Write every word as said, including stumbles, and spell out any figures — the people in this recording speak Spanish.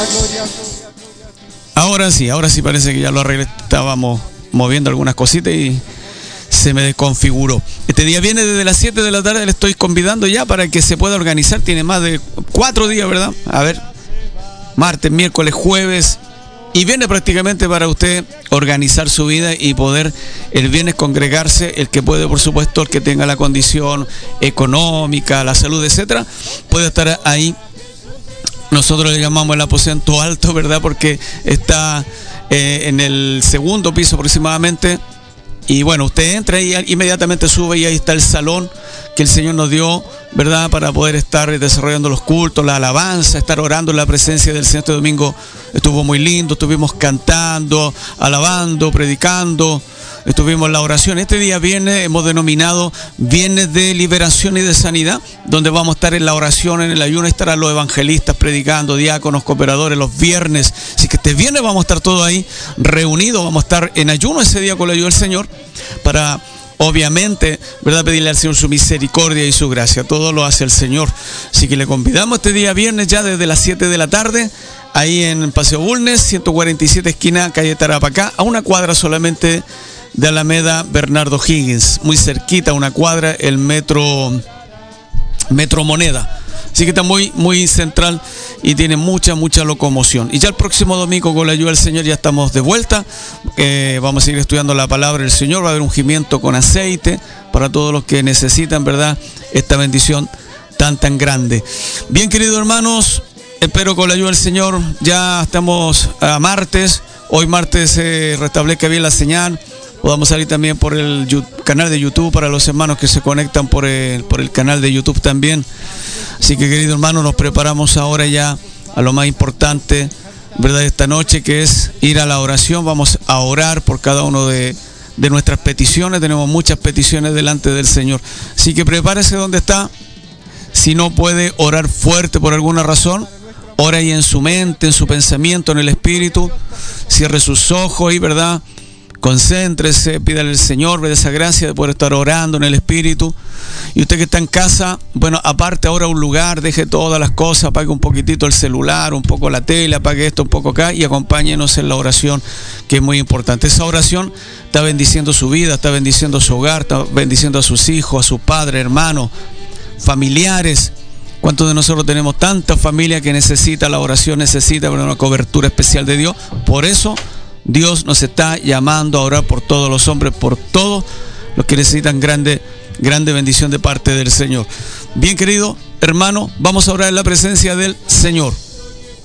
Ahora sí, ahora sí parece que ya lo arreglé. Estábamos moviendo algunas cositas y se me desconfiguró. Este día viene desde las siete de la tarde, le estoy convidando ya para que se pueda organizar. Tiene más de cuatro días, ¿verdad? A ver, martes, miércoles, jueves. Y viene prácticamente para usted organizar su vida y poder el viernes congregarse, el que puede, por supuesto, el que tenga la condición económica, la salud, etcétera, puede estar ahí. Nosotros le llamamos el aposento alto, ¿verdad? Porque está eh, en el segundo piso aproximadamente. Y bueno, usted entra y inmediatamente sube y ahí está el salón que el Señor nos dio, ¿verdad? Para poder estar desarrollando los cultos, la alabanza, estar orando en la presencia del Señor. Este domingo estuvo muy lindo, estuvimos cantando, alabando, predicando, estuvimos en la oración. Este día viernes hemos denominado Viernes de Liberación y de Sanidad, donde vamos a estar en la oración, en el ayuno, estarán los evangelistas predicando, diáconos, cooperadores, los viernes. Así que este viernes vamos a estar todos ahí reunidos, vamos a estar en ayuno ese día con la ayuda del Señor, para obviamente, ¿verdad?, pedirle al Señor su misericordia y su gracia. Todo lo hace el Señor. Así que le convidamos este día viernes ya desde las siete de la tarde, ahí en Paseo Bulnes, ciento cuarenta y siete, esquina calle Tarapacá, a una cuadra solamente de Alameda Bernardo Higgins, muy cerquita, una cuadra, el metro Metro Moneda. Así que está muy, muy central y tiene mucha, mucha locomoción. Y ya el próximo domingo, con la ayuda del Señor, ya estamos de vuelta. Eh, vamos a seguir estudiando la palabra del Señor. Va a haber ungimiento con aceite para todos los que necesitan, ¿verdad?, esta bendición tan, tan grande. Bien, queridos hermanos, espero con la ayuda del Señor, ya estamos a martes. Hoy martes se eh, restablezca bien la señal. Podamos salir también por el canal de YouTube para los hermanos que se conectan por el, por el canal de YouTube también. Así que, queridos hermanos, nos preparamos ahora ya a lo más importante, ¿verdad?, esta noche, que es ir a la oración. Vamos a orar por cada uno de, de nuestras peticiones. Tenemos muchas peticiones delante del Señor. Así que prepárese donde está. Si no puede orar fuerte por alguna razón, ora ahí en su mente, en su pensamiento, en el espíritu. Cierre sus ojos y, ¿verdad?, concéntrese, pídale al Señor de esa gracia de poder estar orando en el Espíritu. Y usted que está en casa, bueno, aparte ahora un lugar, deje todas las cosas, apague un poquitito el celular, un poco la tele, apague esto un poco acá y acompáñenos en la oración, que es muy importante. Esa oración está bendiciendo su vida, está bendiciendo su hogar, está bendiciendo a sus hijos, a sus padres, hermanos, familiares. ¿Cuántos de nosotros tenemos tanta familia que necesita la oración, necesita una cobertura especial de Dios? Por eso Dios nos está llamando a orar por todos los hombres, por todos los que necesitan grande, grande bendición de parte del Señor. Bien, querido hermano, vamos a orar en la presencia del Señor.